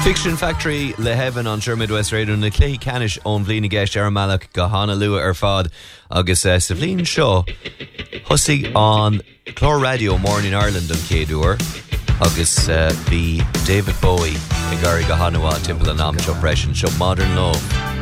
Fiction Factory Le Heaven on Sure Midwest Radio na Cléi Canish ón bhliain gceist ar Malach go hána lua ar fad agus sa bhliain seo thosaigh an Clár Radio Morning Ireland an céadúir agus bhí David Bowie i gcairí go hána timpeall an am seo freisin seo Modern Love.